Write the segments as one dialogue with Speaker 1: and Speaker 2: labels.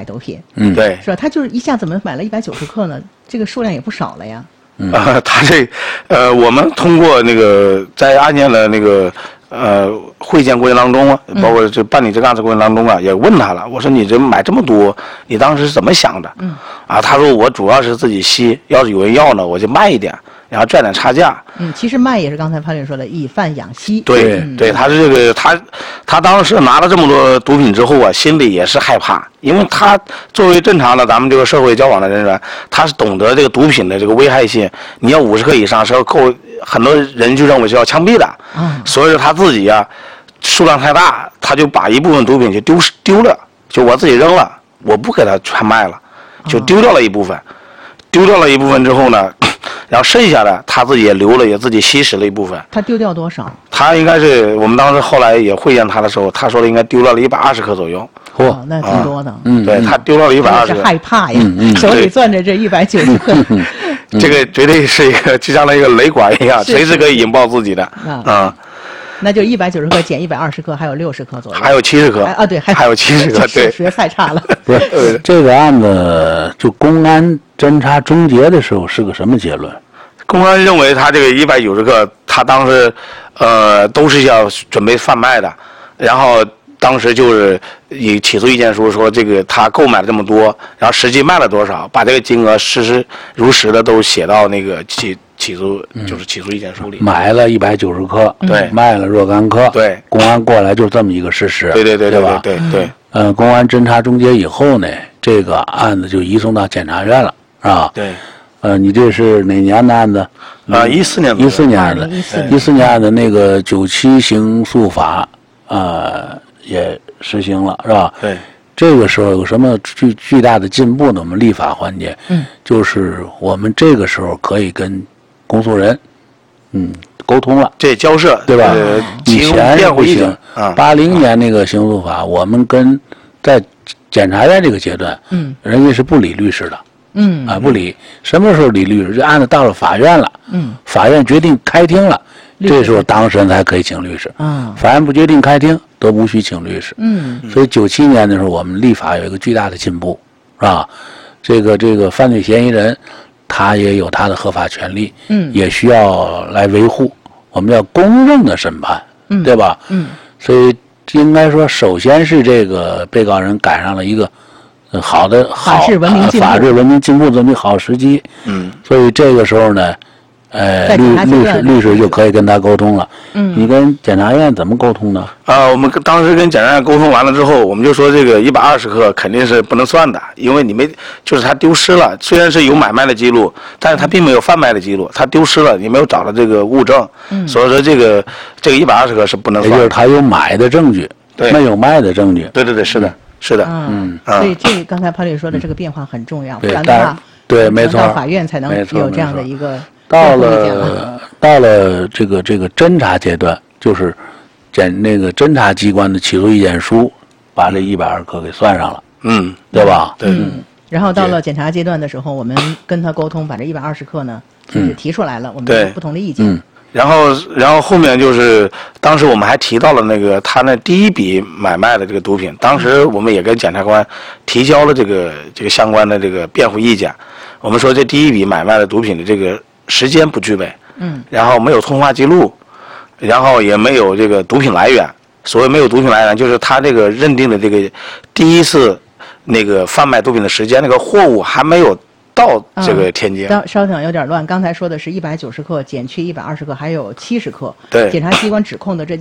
Speaker 1: 毒品。
Speaker 2: 对，
Speaker 1: 是吧？他就是一下怎么买了190克呢？这个数量也不少了呀。
Speaker 2: 他我们通过那个在案件的那个会见过程当中啊，包括这办理这个案子过程当中啊，也问他了。我说你这买这么多，你当时是怎么想的？他说我主要是自己吸，要是有人要呢，我就卖一点，然后赚点差价。
Speaker 1: 其实卖也是刚才潘律师说的以贩养吸。
Speaker 2: 对，他是这个他当时拿了这么多毒品之后啊，心里也是害怕，因为他作为正常的咱们这个社会交往的人员，他是懂得这个毒品的这个危害性。你要50克以上是要扣，很多人就认为是要枪毙的。所以说他自己啊数量太大，他就把一部分毒品就丢了，就我自己扔了，我不给他全卖了，就丢掉了一部分。丢掉了一部分之后呢，然后剩下的他自己也留了，也自己吸食了一部分。
Speaker 1: 他丢掉多少？
Speaker 2: 他应该是我们当时后来也会见他的时候，他说的应该丢掉了120克左右。
Speaker 1: 那挺多的。
Speaker 2: 对，他丢掉了120克。
Speaker 1: 是害怕呀，手里攥着这190克。
Speaker 2: 这个绝对是一个就像那个雷管一样，随时可以引爆自己的。
Speaker 1: 那就190克减120克，还有60克左右，
Speaker 2: 还有70克
Speaker 1: 啊，对，
Speaker 2: 还有70克，对，
Speaker 1: 实在太差了。
Speaker 3: 不是这个案子，就公安侦查终结的时候是个什么结论？
Speaker 2: 公安认为他这个190克，他当时都是要准备贩卖的，然后当时就是以起诉意见书说这个他购买了这么多，然后实际卖了多少，把这个金额如实的都写到那个起诉就是起诉意见书里。
Speaker 3: 买了190克，
Speaker 2: 对，
Speaker 3: 卖了若干克，
Speaker 2: 对，
Speaker 3: 公安过来就这么一个事实，
Speaker 2: 对
Speaker 3: 吧？
Speaker 2: 对。
Speaker 3: 公安侦查终结以后呢，这个案子就移送到检察院了，是吧？
Speaker 2: 对。
Speaker 3: 你这是哪年的案子
Speaker 2: ？14年。
Speaker 3: 14年案子。14年案子那个97刑诉法也实行了，是吧？
Speaker 2: 对。
Speaker 3: 这个时候有什么巨大的进步呢？我们立法环节，就是我们这个时候可以跟公诉人，沟通了，
Speaker 2: 这交涉，
Speaker 3: 对吧？以前不行。80年那个刑诉法，我们在检察院这个阶段，人家是不理律师的，不理。什么时候理律师？这案子到了法院了，法院决定开庭了，这时候当事人才可以请律师。法院不决定开庭，都无需请律师。所以97年的时候，我们立法有一个巨大的进步，是吧？这个犯罪嫌疑人，他也有他的合法权利，也需要来维护。我们要公正的审判，对吧？所以应该说，首先是这个被告人赶上了一个法治文明进步这么一个好时机。所以这个时候呢，律师就可以跟他沟通了。你跟检察院怎么沟通呢？
Speaker 2: 我们当时跟检察院沟通完了之后，我们就说这个120克肯定是不能算的，因为就是他丢失了，虽然是有买卖的记录，但是他并没有贩卖的记录，他丢失了，你没有找到这个物证，所以说这个120克是不能算的。
Speaker 3: 也就是他有买的证据，没有卖的证据。
Speaker 2: 对，是的，是的。
Speaker 1: 所以这刚才潘律师说的这个变化很重要，不然的话，
Speaker 3: 对，没错，
Speaker 1: 法院才能有这样的一个。
Speaker 3: 到了这个侦查阶段，就是侦查机关的起诉意见书，把这120克给算上了，对吧？
Speaker 2: 对。
Speaker 1: 然后到了检察阶段的时候，我们跟他沟通，把这120克呢，就是提出来了，我们有不同的意见。
Speaker 2: 然后后面就是当时我们还提到了那个他那第一笔买卖的这个毒品，当时我们也跟检察官提交了这个相关的这个辩护意见。我们说这第一笔买卖的毒品的这个时间不具备，然后没有通话记录，然后也没有这个毒品来源。所谓没有毒品来源，就是他这个认定的这个第一次那个贩卖毒品的时间，那个货物还没有到这个天津。
Speaker 1: 稍等，有点乱。刚才说的是190克减去120克，还有70克。
Speaker 2: 对。
Speaker 1: 检察机关指控的这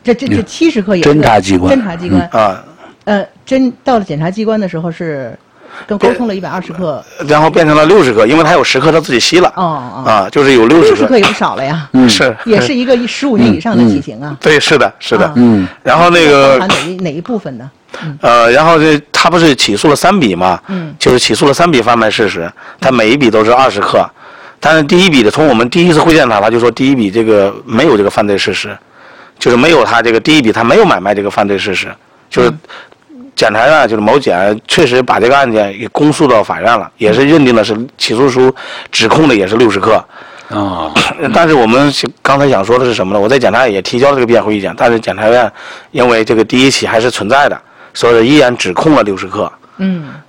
Speaker 1: 70克也是
Speaker 3: 侦查机关
Speaker 1: 到了检察机关的时候是。跟沟通了120克，
Speaker 2: 然后变成了60克，因为他有10克他自己吸了。就是有60
Speaker 1: 克也不少了呀。
Speaker 2: 是，
Speaker 1: 也是一个15年以上的起刑啊。
Speaker 2: 对，是的。然后那个
Speaker 1: 包含哪一部分呢？
Speaker 2: 然后他不是起诉了3笔嘛？就是起诉了3笔贩卖事实，他每一笔都是20克，但是第一笔的，从我们第一次会见他就说第一笔这个没有这个犯罪事实，就是没有他这个第一笔他没有买卖这个犯罪事实，就是。检察院就是某检确实把这个案件给公诉到法院了，也是认定的是起诉书指控的也是60克。但是我们刚才想说的是什么呢？我在检察院也提交了这个辩护意见，但是检察院因为这个第一起还是存在的，所以依然指控了60克。